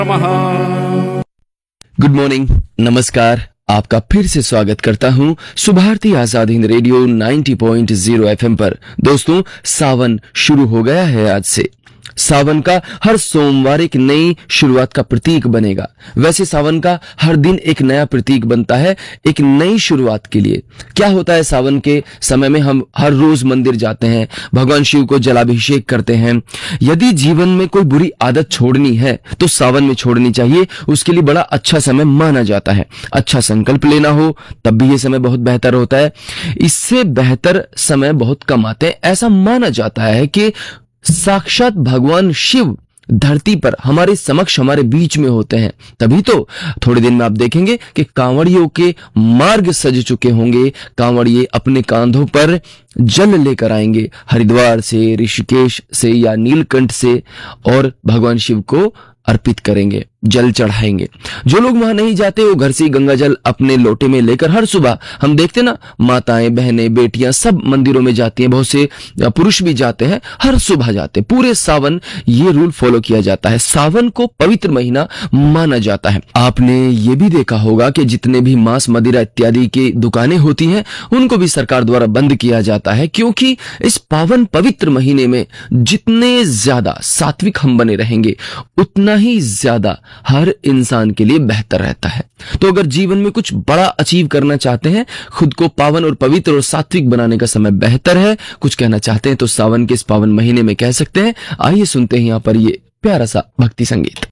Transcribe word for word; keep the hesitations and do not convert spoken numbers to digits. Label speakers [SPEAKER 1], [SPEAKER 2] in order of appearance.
[SPEAKER 1] Good morning, नमस्कार। आपका फिर से स्वागत करता हूं सुभारती आजाद हिंद रेडियो नब्बे पॉइंट ज़ीरो एफएम पर। दोस्तों, सावन शुरू हो गया है। आज से सावन का हर सोमवार एक नई शुरुआत का प्रतीक बनेगा। वैसे सावन का हर दिन एक नया प्रतीक बनता है, एक नई शुरुआत के लिए। क्या होता है, सावन के समय में हम हर रोज मंदिर जाते हैं, भगवान शिव को जलाभिषेक करते हैं। यदि जीवन में कोई बुरी आदत छोड़नी है तो सावन में छोड़नी चाहिए। उसके लिए बड़ा अच्छा समय माना जाता है। अच्छा संकल्प लेना हो तब भी यह समय बहुत बेहतर होता है। इससे बेहतर समय बहुत कम आते हैं। ऐसा माना जाता है कि साक्षात भगवान शिव धरती पर हमारे समक्ष, हमारे बीच में होते हैं। तभी तो थोड़े दिन में आप देखेंगे कि कांवड़ियों के मार्ग सज चुके होंगे। कांवड़िए अपने कांधों पर जल लेकर आएंगे, हरिद्वार से, ऋषिकेश से या नीलकंठ से, और भगवान शिव को अर्पित करेंगे, जल चढ़ाएंगे। जो लोग वहां नहीं जाते वो घर से गंगा जल अपने लोटे में लेकर हर सुबह, हम देखते ना, माताएं, बहनें, बेटियां सब मंदिरों में जाती हैं। बहुत से पुरुष भी जाते हैं, हर सुबह जाते हैं। पूरे सावन ये रूल फॉलो किया जाता है। सावन को पवित्र महीना माना जाता है। आपने ये भी देखा होगा कि जितने भी मांस, मदिरा इत्यादि की दुकानें होती हैं उनको भी सरकार द्वारा बंद किया जाता है, क्योंकि इस पावन पवित्र महीने में जितने ज्यादा सात्विक हम बने रहेंगे उतना ही ज्यादा हर इंसान के लिए बेहतर रहता है। तो अगर जीवन में कुछ बड़ा अचीव करना चाहते हैं, खुद को पावन और पवित्र और सात्विक बनाने का समय बेहतर है, कुछ कहना चाहते हैं तो सावन के इस पावन महीने में कह सकते हैं। आइए सुनते हैं यहां पर ये प्यारा सा भक्ति संगीत।